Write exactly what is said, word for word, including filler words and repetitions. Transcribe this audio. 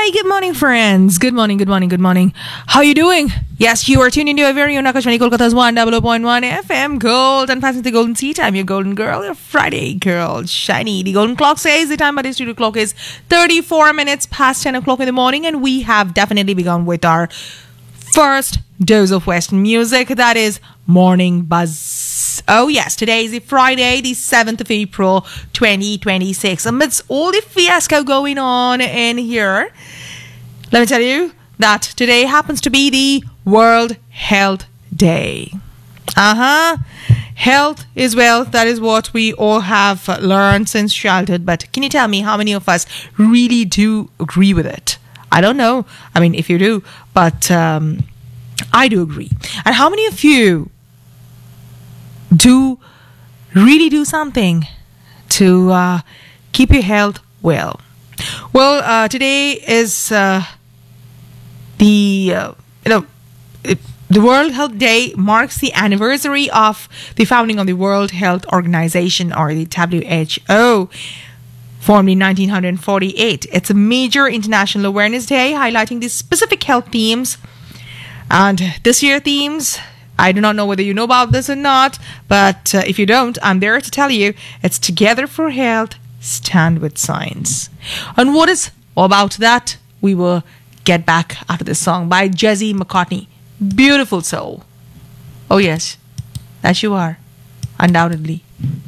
Hi, good morning, friends. Good morning, good morning, good morning. How you doing? Yes, you are tuned into a very own Akashvani Kolkata's one hundred point one F M Gold and passing the golden seat. I'm your golden girl, your Friday girl, Shiny. The golden clock says the time by the studio clock is thirty-four minutes past ten o'clock in the morning, and we have definitely begun with our first dose of Western music. That is Morning Buzz. Oh yes, today is the Friday, the seventh of April, twenty twenty-six. Amidst all the fiasco going on in here, let me tell you that today happens to be the World Health Day. Uh-huh. Health is wealth. That is what we all have learned since childhood. But can you tell me how many of us really do agree with it? I don't know. I mean, if you do, but um, I do agree. And how many of you do really do something to uh, keep your health well? Well, uh, today is uh, the, uh, you know, it, the World Health Day marks the anniversary of the founding of the World Health Organization, or the W H O, formed in nineteen forty-eight. It's a major international awareness day highlighting the specific health themes. And this year themes, I do not know whether you know about this or not, but uh, if you don't, I'm there to tell you. It's Together for Health, Stand with Science. And what is all about that? We will get back after this song by Jesse McCartney. Beautiful soul. Oh yes, that you are, undoubtedly.